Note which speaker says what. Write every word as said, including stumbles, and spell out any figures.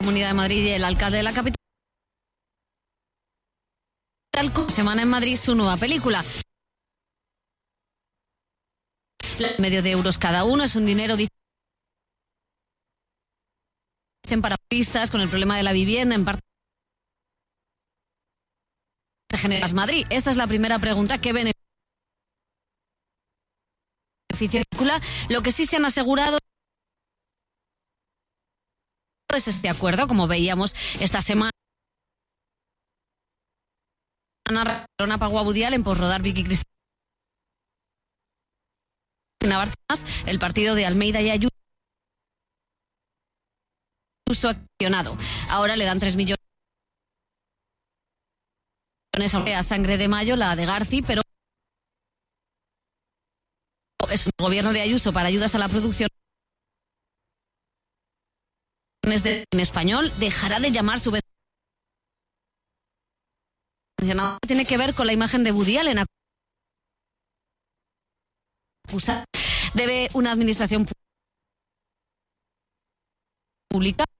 Speaker 1: Comunidad de Madrid y el alcalde de la capital. Semana en Madrid su nueva película. Medio de euros cada uno, es un dinero, dicen, para pistas con el problema de la vivienda, en parte generas Madrid. Esta es la primera pregunta. ¿Qué beneficia la película? Lo que sí se han asegurado es este acuerdo, como veíamos esta semana. Ana pagó a Woody Allen por rodar Vicky Cristina Bárcenas, el partido de Almeida y Ayuso accionado. Ahora le dan tres millones a Sangre de Mayo, la de Garci, pero es el gobierno de Ayuso para ayudas a la producción de en español dejará de llamar subvención. Tiene que ver con la imagen de Woody Allen. Debe una administración pública